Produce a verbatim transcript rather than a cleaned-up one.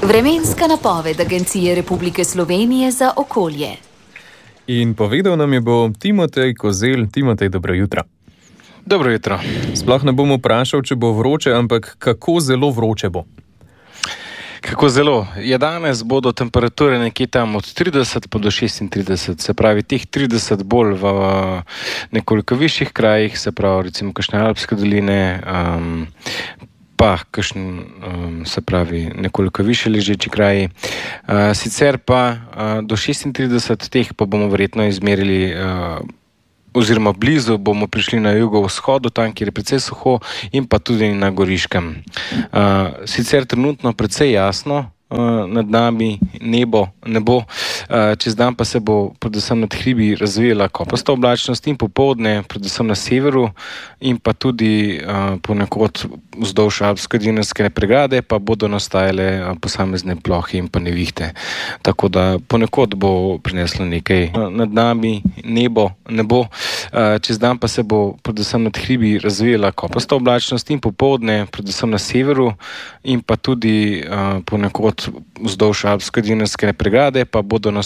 Vremenska napoved Agencije Republike Slovenije za okolje. In povedal nam je bo Timotej Kozelj. Timotej, dobro jutro. Dobro jutro. Sploh ne bom vprašal, če bo vroče, ampak kako zelo vroče bo? Kako zelo? Ja, danes bodo temperature nekje tam od trideset pa do šestintrideset, se pravi teh trideset bolj v nekoliko višjih krajih, se pravi recimo kakšne Alpske doline, um, pa kakšen, um, se pravi nekoliko više ležeči kraji. Uh, sicer pa uh, do šestintrideset teh pa bomo verjetno izmerili uh, oziroma blizu bomo prišli na jugovzhodu, tam, kjer je precej suho, in pa tudi na Goriškem. Uh, sicer trenutno precej jasno, uh, nad nami nebo, nebo, uh, čez dan pa se bo predvsem nad hribi razvijala kopasta oblačnost in popoldne, predvsem na severu in pa tudi uh, ponekod vzdolž Alpsko-Dinarske pregrade pa bodo nastajale uh, posamezne plohe in pa nevihte. Tako da ponekod bo prineslo nekaj uh, nad nami nebo, nebo, uh, čez dan pa se bo predvsem nad hribi razvijala kopasta oblačnost in popoldne, predvsem na severu in pa tudi uh, ponekod vzdolž Alpsko-Dinarske pregrade pa bodo nastajale